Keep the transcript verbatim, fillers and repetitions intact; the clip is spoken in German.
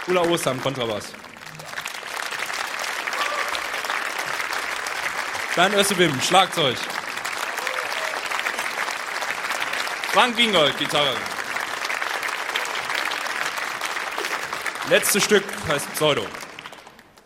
Ulla Oster am Kontrabass. Dan Össebim, Schlagzeug. Frank Wingold, Gitarre. Letztes Stück heißt Pseudo.